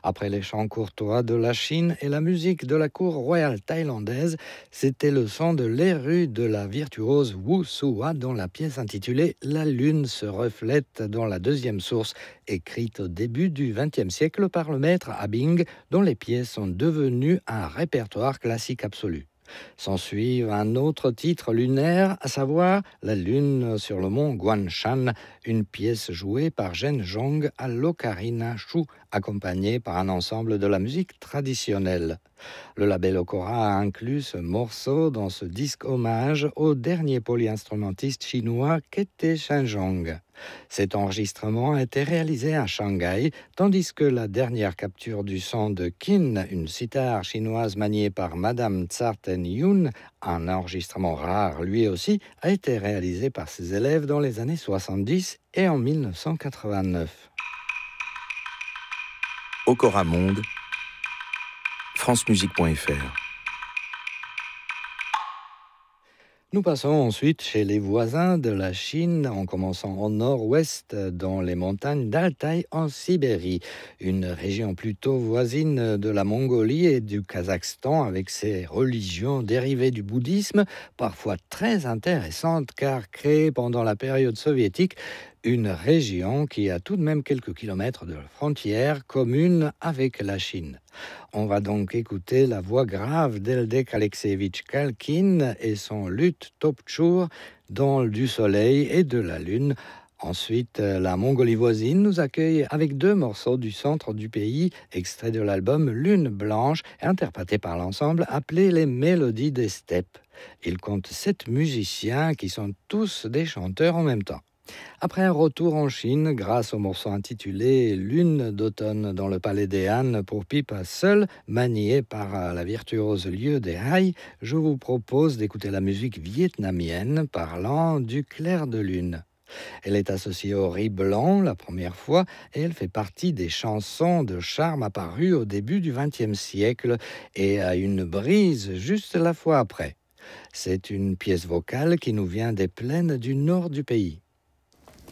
Après les chants courtois de la Chine et la musique de la cour royale thaïlandaise, c'était le son de Les rues de la virtuose Wu Sua dont la pièce intitulée La lune se reflète dans la deuxième source, écrite au début du XXe siècle par le maître Abing, dont les pièces sont devenues un répertoire classique absolu. S'ensuit un autre titre lunaire, à savoir La lune sur le mont Guanshan, une pièce jouée par Zhen Zhong à l'ocarina Shu, accompagnée par un ensemble de la musique traditionnelle. Le label Okora a inclus ce morceau dans ce disque hommage au dernier polyinstrumentiste chinois qu'était Shenzhong. Cet enregistrement a été réalisé à Shanghai, tandis que la dernière capture du son de Qin, une sitar chinoise maniée par Madame Tsarten Yun, un enregistrement rare lui aussi, a été réalisé par ses élèves dans les années 70 et en 1989. Okora Monde, francemusique.fr. Nous passons ensuite chez les voisins de la Chine, en commençant au nord-ouest, dans les montagnes d'Altaï en Sibérie, une région plutôt voisine de la Mongolie et du Kazakhstan, avec ses religions dérivées du bouddhisme, parfois très intéressantes car créées pendant la période soviétique, une région qui a tout de même quelques kilomètres de frontière commune avec la Chine. On va donc écouter la voix grave d'Eldek Alexeyevitch Kalkin et son luth Topchour dans Du soleil et de la lune. Ensuite, la Mongolie voisine nous accueille avec deux morceaux du centre du pays, extraits de l'album Lune blanche, interprétés par l'ensemble appelé Les Mélodies des steppes. Il compte 7 musiciens qui sont tous des chanteurs en même temps. Après un retour en Chine, grâce au morceau intitulé Lune d'automne dans le palais des Han pour pipe seule, manié par la virtuose Lieu des Hai, je vous propose d'écouter la musique vietnamienne parlant du clair de lune. Elle est associée au riz blanc la première fois et elle fait partie des chansons de charme apparues au début du XXe siècle et a une brise juste la fois après. C'est une pièce vocale qui nous vient des plaines du nord du pays.